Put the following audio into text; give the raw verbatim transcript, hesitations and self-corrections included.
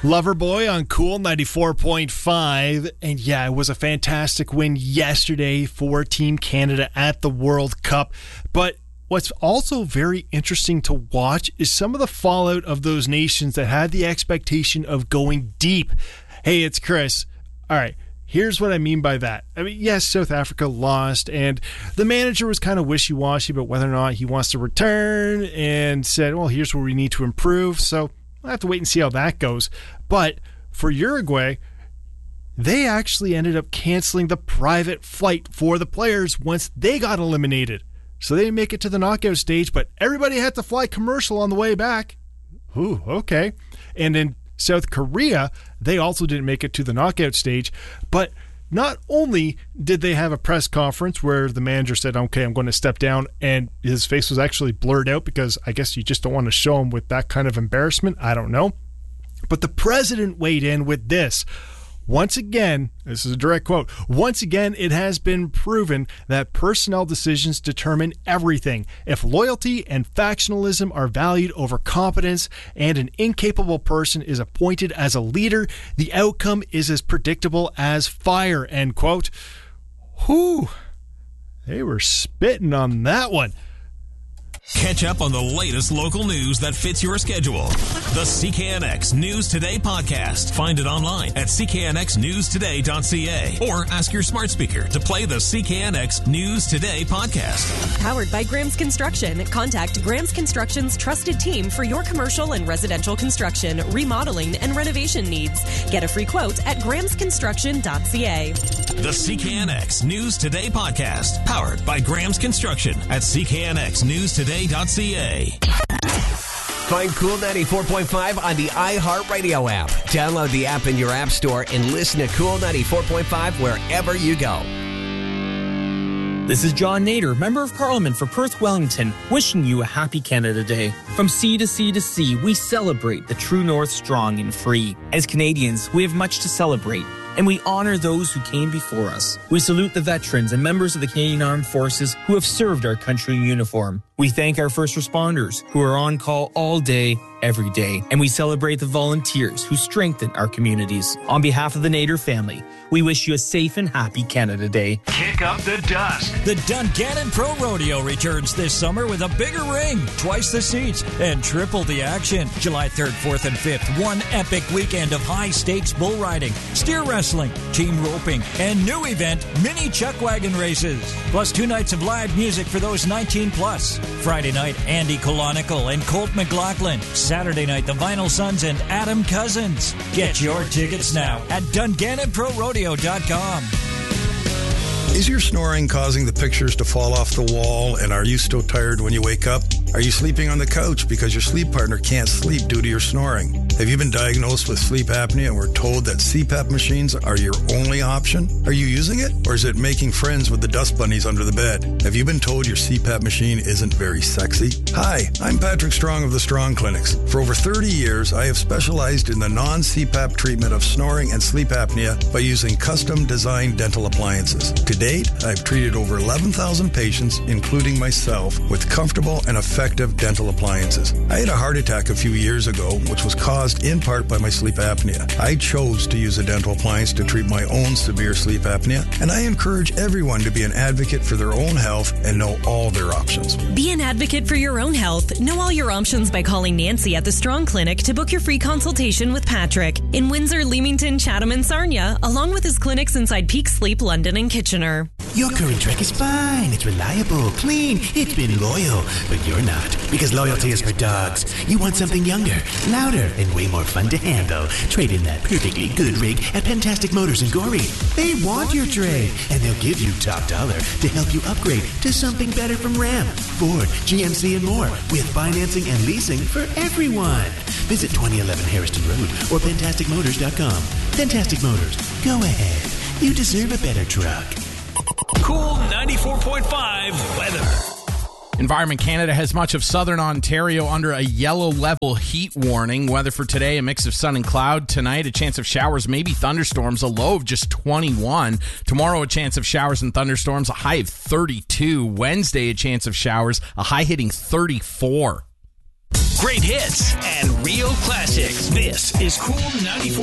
Loverboy on Cool ninety-four point five. And yeah, it was a fantastic win yesterday for Team Canada at the World Cup. But what's also very interesting to watch is some of the fallout of those nations that had the expectation of going deep. Hey, it's Chris. All right. Here's what I mean by that. I mean, yes, South Africa lost, and the manager was kind of wishy-washy about whether or not he wants to return and said, well, here's where we need to improve. So we'll have to wait and see how that goes. But for Uruguay, they actually ended up canceling the private flight for the players once they got eliminated. So they didn't make it to the knockout stage, but everybody had to fly commercial on the way back. Ooh, okay. And in South Korea, they also didn't make it to the knockout stage, but not only did they have a press conference where the manager said, okay, I'm going to step down, and his face was actually blurred out because I guess you just don't want to show him with that kind of embarrassment. I don't know. But the president weighed in with this. Once again, this is a direct quote, once again, it has been proven that personnel decisions determine everything. If loyalty and factionalism are valued over competence and an incapable person is appointed as a leader, the outcome is as predictable as fire, end quote. Whew, they were spitting on that one. Catch up on the latest local news that fits your schedule. The C K N X News Today podcast. Find it online at c k n x news today dot c a or ask your smart speaker to play the C K N X News Today podcast. Powered by Graham's Construction. Contact Graham's Construction's trusted team for your commercial and residential construction, remodeling, and renovation needs. Get a free quote at grahams construction dot c a. The C K N X News Today podcast. Powered by Graham's Construction at c k n x news today dot c a. Find Cool ninety-four point five on the iHeartRadio app. Download the app in your app store and listen to Cool ninety-four point five wherever you go. This is John Nader, Member of Parliament for Perth Wellington, wishing you a happy Canada Day. From sea to sea to sea, we celebrate the true North strong and free. As Canadians, we have much to celebrate, and we honor those who came before us. We salute the veterans and members of the Canadian Armed Forces who have served our country in uniform. We thank our first responders who are on call all day, every day. And we celebrate the volunteers who strengthen our communities. On behalf of the Nader family, we wish you a safe and happy Canada Day. Kick up the dust. The Dungannon Pro Rodeo returns this summer with a bigger ring, twice the seats, and triple the action. July third, fourth, and fifth, one epic weekend of high-stakes bull riding, steer wrestling, team roping, and new event, mini chuck wagon races. Plus two nights of live music for those nineteen plus. Friday night, Andy Colonical and Colt McLaughlin. Saturday night, the Vinyl Sons and Adam Cousins. Get your tickets now at dungannon pro rodeo dot com. Is your snoring causing the pictures to fall off the wall, and are you so tired when you wake up? Are you sleeping on the couch because your sleep partner can't sleep due to your snoring? Have you been diagnosed with sleep apnea and were told that C PAP machines are your only option? Are you using it, or is it making friends with the dust bunnies under the bed? Have you been told your C PAP machine isn't very sexy? Hi, I'm Patrick Strong of the Strong Clinics. For over thirty years, I have specialized in the non-C PAP treatment of snoring and sleep apnea by using custom-designed dental appliances. To date, I've treated over eleven thousand patients, including myself, with comfortable and effective dental appliances. I had a heart attack a few years ago, which was caused in part by my sleep apnea. I chose to use a dental appliance to treat my own severe sleep apnea, and I encourage everyone to be an advocate for their own health and know all their options. Be an advocate for your own health. Know all your options by calling Nancy at the Strong Clinic to book your free consultation with Patrick in Windsor, Leamington, Chatham, and Sarnia, along with his clinics inside Peak Sleep, London, and Kitchener. Your current Trek is fine. It's reliable, clean. It's been loyal. But you're not, because loyalty is for dogs. You want something younger, louder, and way more fun to handle. Trade in that perfectly good rig at Fantastic Motors in Gorey. They want your trade, and they'll give you top dollar to help you upgrade to something better from Ram, Ford, G M C, and more, with financing and leasing for everyone. Visit twenty eleven Harrison Road or fantastic motors dot com. Fantastic Motors. Go ahead. You deserve a better truck. Cool ninety-four point five weather. Environment Canada has much of southern Ontario under a yellow level heat warning. Weather for today, a mix of sun and cloud. Tonight, a chance of showers, maybe thunderstorms, a low of just twenty-one. Tomorrow, a chance of showers and thunderstorms, a high of thirty-two. Wednesday, a chance of showers, a high hitting thirty-four. Great hits and real classics. This is is Cool ninety-four